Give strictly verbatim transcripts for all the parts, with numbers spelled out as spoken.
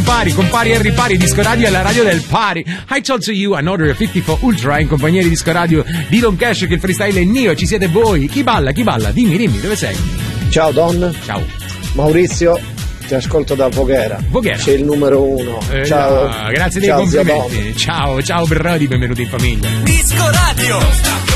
pari, compari e ripari. Disco Radio è la radio del pari. I told to you another cinquantaquattro Ultra in compagnia di Disco Radio di Don Cash, che il freestyle è Nio. Ci siete voi. Chi balla? Chi balla? Dimmi, dimmi, dove sei? Ciao Don. Ciao. Maurizio, ti ascolto da Voghera. Voghera. Sei il numero uno. Eh, ciao. No, grazie dei ciao, complimenti. Ciao, ciao Brody, benvenuti in famiglia. Disco Radio.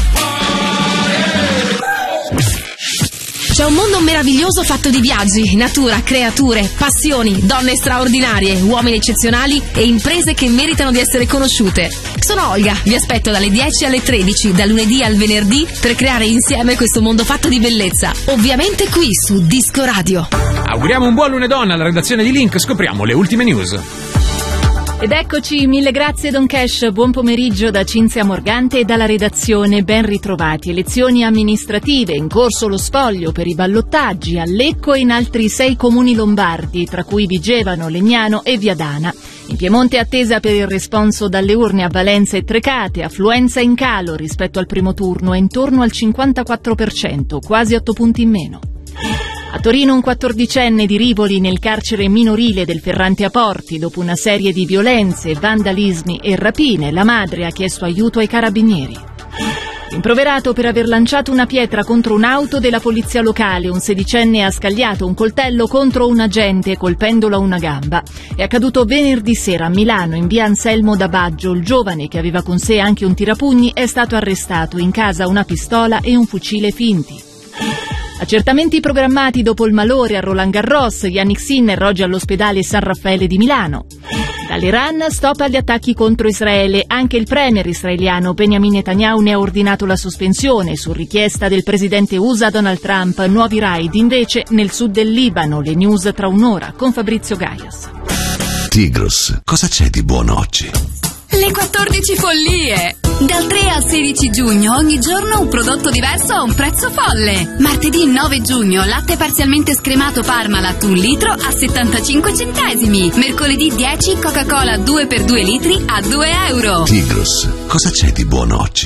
C'è un mondo meraviglioso fatto di viaggi, natura, creature, passioni, donne straordinarie, uomini eccezionali e imprese che meritano di essere conosciute. Sono Olga, vi aspetto dalle dieci alle tredici, da lunedì al venerdì, per creare insieme questo mondo fatto di bellezza. Ovviamente qui su Disco Radio. Auguriamo un buon lunedonna alla redazione di Link, scopriamo le ultime news. Ed eccoci, mille grazie Don Cash, buon pomeriggio da Cinzia Morgante e dalla redazione, ben ritrovati. Elezioni amministrative, in corso lo spoglio per i ballottaggi a Lecco e in altri sei comuni lombardi, tra cui Vigevano, Legnano e Viadana. In Piemonte attesa per il responso dalle urne a Valenza e Trecate, affluenza in calo rispetto al primo turno, è intorno al cinquantaquattro per cento, quasi otto punti in meno. A Torino un quattordicenne di Rivoli nel carcere minorile del Ferrante a Porti. Dopo una serie di violenze, vandalismi e rapine, la madre ha chiesto aiuto ai carabinieri. Improverato per aver lanciato una pietra contro un'auto della polizia locale, un sedicenne ha scagliato un coltello contro un agente colpendolo a una gamba. È accaduto venerdì sera a Milano, in via Anselmo da Baggio. Il giovane, che aveva con sé anche un tirapugni, è stato arrestato. In casa una pistola e un fucile finti. Accertamenti programmati dopo il malore a Roland Garros, Yannick Sinner oggi all'ospedale San Raffaele di Milano. Dall'Iran stop agli attacchi contro Israele, anche il premier israeliano Benjamin Netanyahu ne ha ordinato la sospensione su richiesta del presidente U S A Donald Trump. Nuovi raid invece nel sud del Libano, le news tra un'ora con Fabrizio Gaias. Tigros, cosa c'è di buono oggi? Le quattordici follie! Dal tre al sedici giugno ogni giorno un prodotto diverso a un prezzo folle. Martedì nove giugno latte parzialmente scremato Parmalat un litro a settantacinque centesimi. Mercoledì dieci Coca-Cola due per due litri a due euro. Tigros, cosa c'è di buono oggi?